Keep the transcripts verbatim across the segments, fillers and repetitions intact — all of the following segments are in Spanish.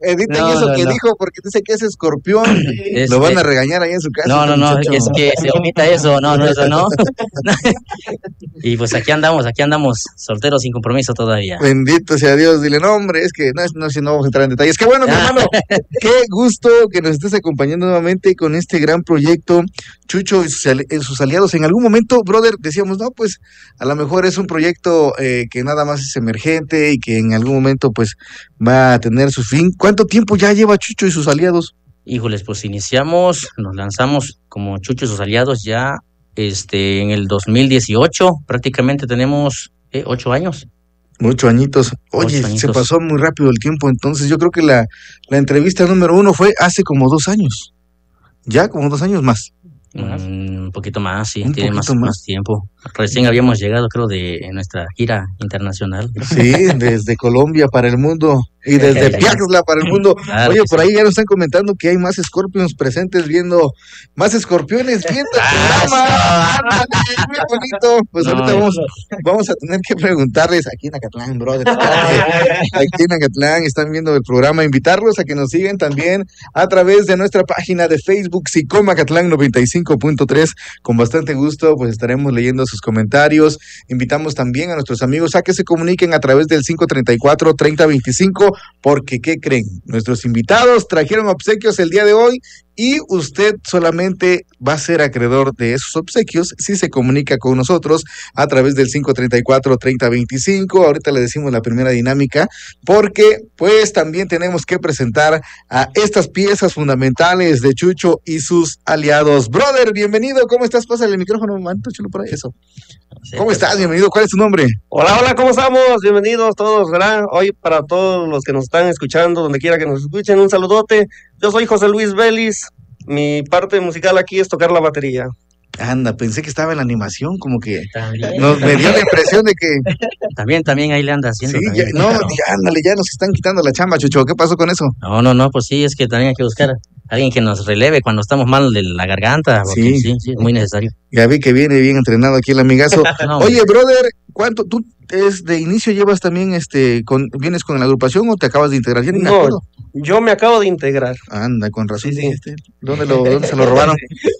editen No, eso no, que no. dijo, porque dice que es escorpión. Este, Lo van a regañar ahí en su casa. No, no, este no, muchacho. es que se omita eso, no, no, eso no. Y pues aquí andamos, aquí andamos, solteros sin compromiso todavía. Bendito sea Dios, dile, no, hombre, es que no, es- no, si no vamos a entrar en detalles. Qué bueno, mi hermano, qué gusto que nos estés acompañando nuevamente con este gran proyecto, Chucho y sus, ali- y sus aliados. En algún momento, brother, decíamos, no, pues a lo mejor es un proyecto eh, que nada más es emergente y que en algún momento, pues, va a tener su fin. ¿Cuánto tiempo ya lleva Chucho y sus aliados? Híjoles, pues iniciamos, nos lanzamos como Chucho y sus aliados ya este, en el dos mil dieciocho, prácticamente tenemos eh, ocho años. Ocho añitos. Oye, Ocho se añitos. pasó muy rápido el tiempo, entonces yo creo que la, la entrevista número uno fue hace como dos años. Ya, como dos años más. ¿Más? Mm, un poquito más, sí, Un tiene más, poquito más. más tiempo. Recién habíamos llegado, creo, de nuestra gira internacional. Sí, desde Colombia para el mundo y desde Piaxla para el mundo. Claro Oye, que por sí. ahí ya nos están comentando que hay más Scorpions presentes viendo, más escorpiones viendo el programa. Ándale, muy bonito. Pues No, ahorita vamos, vamos a tener que preguntarles aquí en Acatlán, brother. Aquí en Acatlán están viendo el programa, invitarlos a que nos sigan también a través de nuestra página de Facebook, Sicom Acatlán noventa y cinco punto tres. Con bastante gusto, pues estaremos leyendo sus comentarios. Invitamos también a nuestros amigos a que se comuniquen a través del cinco treinta y cuatro, treinta veinticinco, porque ¿qué creen? Nuestros invitados trajeron obsequios el día de hoy y usted solamente va a ser acreedor de esos obsequios si se comunica con nosotros a través del cinco treinta y cuatro, treinta veinticinco. Ahorita le decimos la primera dinámica, porque pues también tenemos que presentar a estas piezas fundamentales de Chucho y sus aliados. Brother, bienvenido, ¿cómo estás? Pásale el micrófono, manto, chulo por ahí, eso. ¿Cómo estás? Bienvenido, ¿cuál es tu nombre? Hola, hola, ¿cómo estamos? Bienvenidos todos, ¿verdad? Hoy para todos los que nos están escuchando, donde quiera que nos escuchen, un saludote. Yo soy José Luis Vélez, mi parte musical aquí es tocar la batería. Anda, pensé que estaba en la animación, como que También, nos, me dio la impresión de que también, también ahí le anda haciendo. sí, ya, también. no, ya, ándale, ya nos están quitando la chamba, Chucho, ¿qué pasó con eso? No, no, no, pues sí, es que también hay que buscar a alguien que nos releve cuando estamos mal de la garganta, porque Sí. sí, sí, es muy necesario. Ya vi que viene bien entrenado aquí el amigazo. No, Oye, brother, ¿cuánto tú es de inicio llevas también este con vienes con la agrupación o te acabas de integrar? Ya ni me No, acuerdo. yo me acabo de integrar. Anda, con razón. Sí, sí. dijiste. ¿Dónde lo dónde se lo robaron?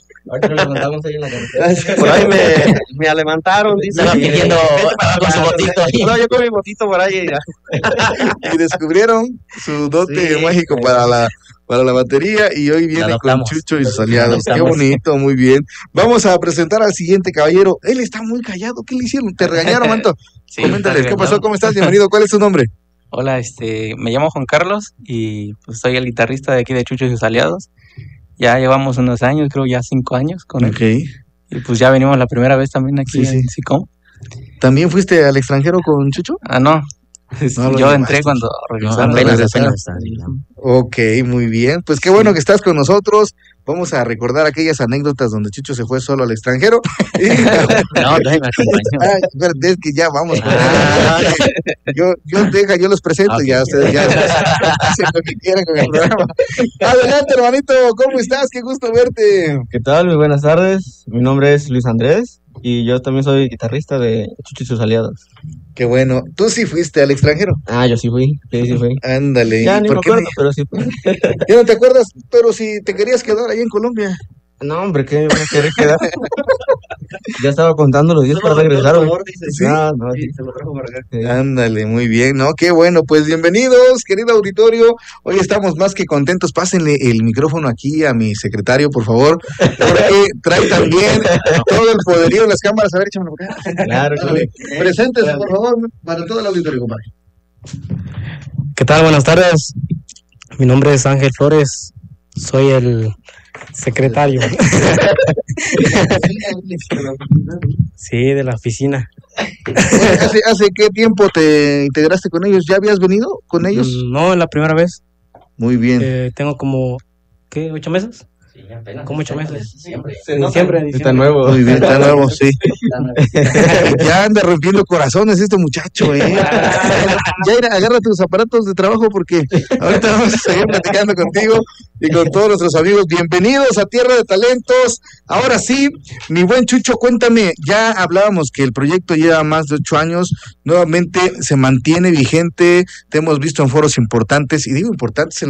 Por ahí me, me levantaron, dice. Estaba pidiendo con su botito ahí. No, yo con mi botito por ahí. Y descubrieron su dote Sí. mágico para la para la batería y hoy viene con adoptamos. Chucho y sus La aliados. Qué adoptamos. bonito, muy bien. Vamos a presentar al siguiente caballero. Él está muy callado. ¿Qué le hicieron? ¿Te regañaron, manto? Sí, Coméntales, está ¿qué pasó? regañado. ¿Cómo estás? Bienvenido. ¿Cuál es tu nombre? Hola, este, me llamo Juan Carlos y pues soy el guitarrista de aquí de Chucho y sus aliados. Ya llevamos unos años, creo ya cinco años con él. Ok. Y pues ya venimos la primera vez también aquí Sí, en sí. Sicom. ¿También fuiste al extranjero con Chucho? Ah, no. No lo Yo llevaste. entré cuando No, regresaron. apenas, regresaron. apenas está, digamos. Ok, muy bien. Pues qué bueno que estás con nosotros. Vamos a recordar aquellas anécdotas donde Chucho se fue solo al extranjero. Y- No, todavía me acompañó. Ay, espérate, es que ya vamos. con- Ah. Yo, yo, deja, yo los presento Ok. y ya ustedes ya hacen lo que quieran con el programa. Adelante, hermanito, ¿cómo estás? Qué gusto verte. ¿Qué tal? Muy buenas tardes. Mi nombre es Luis Andrés y yo también soy guitarrista de Chucho y sus aliados. Qué bueno. ¿Tú sí fuiste al extranjero? Ah, yo sí fui, sí, sí fui. Ándale. Ya ¿Y ni por me qué acuerdo, me- pero sí fui. Ya no te acuerdas, pero si te querías quedar ahí en Colombia. No, hombre, ¿qué me voy a querer quedar? Ya estaba contando los días para regresar. güey. Sí. Ah, no, sí. se lo trajo para acá. Sí. Ándale, muy bien, ¿no? Qué bueno, pues bienvenidos, querido auditorio. Hoy estamos más que contentos. Pásenle el micrófono aquí a mi secretario, por favor, porque trae también todo el poderío en las cámaras. A ver, échame por acá. Claro, Ándale. Preséntese, por favor, para todo el auditorio, compadre. ¿Qué tal? Buenas tardes. Mi nombre es Ángel Flores. Soy el secretario. Sí, de la oficina. Oye, ¿hace, ¿Hace qué tiempo te integraste con ellos? ¿Ya habías venido con ellos? Mm, No, es la primera vez. Muy bien. Eh, tengo como, ¿qué? ¿Ocho meses? Sí, apenas. ¿Cómo ocho meses? Siempre. En diciembre, en Está diciembre. nuevo. Muy bien, está nuevo, sí. Ya anda rompiendo corazones este muchacho, ¿eh? Jaira, agarra tus aparatos de trabajo porque ahorita vamos a seguir platicando contigo y con todos nuestros amigos. Bienvenidos a Tierra de Talentos. Ahora sí, mi buen Chucho, cuéntame, ya hablábamos que el proyecto lleva más de ocho años, nuevamente se mantiene vigente, te hemos visto en foros importantes, y digo importantes en